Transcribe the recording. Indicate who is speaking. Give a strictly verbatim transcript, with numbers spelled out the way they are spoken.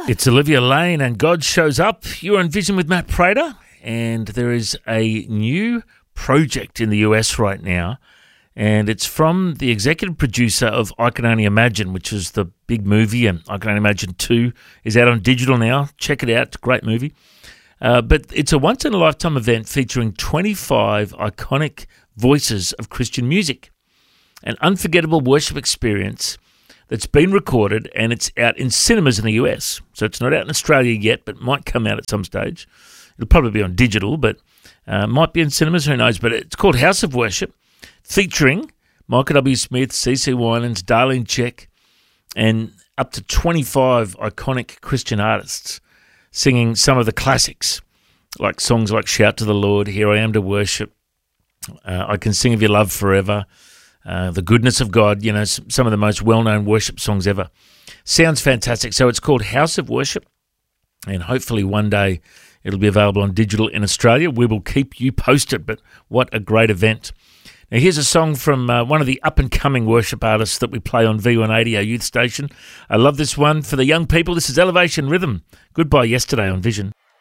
Speaker 1: It's Olivia Lane and God Shows Up. You're on Vision with Matt Prater, and there is a new project in the U S right now, and it's from the executive producer of I Can Only Imagine, which is the big movie, and I Can Only Imagine two is out on digital now. Check it out. It's a great movie. Uh, but it's a once-in-a-lifetime event featuring twenty-five iconic voices of Christian music, an unforgettable worship experience that's been recorded, and it's out in cinemas in the U S. So it's not out in Australia yet, but might come out at some stage. It'll probably be on digital, but uh, might be in cinemas, who knows. But it's called House of Worship, featuring Michael W. Smith, C C Winans, Darlene Zschech, and up to twenty-five iconic Christian artists singing some of the classics, like songs like Shout to the Lord, Here I Am to Worship, uh, I Can Sing of Your Love Forever, Uh, the Goodness of God, you know, some of the most well-known worship songs ever. Sounds fantastic. So it's called House of Worship, and hopefully one day it'll be available on digital in Australia. We will keep you posted, but what a great event. Now here's a song from uh, one of the up-and-coming worship artists that we play on V one eighty, our youth station. I love this one. For the young people, this is Elevation Rhythm. Goodbye Yesterday on Vision.